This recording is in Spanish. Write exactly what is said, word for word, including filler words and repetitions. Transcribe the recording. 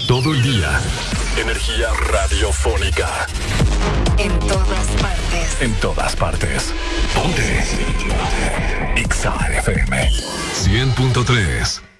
todo el día. Energía radiofónica. En todas partes. En todas partes. Ponte. Exa F M. cien punto tres.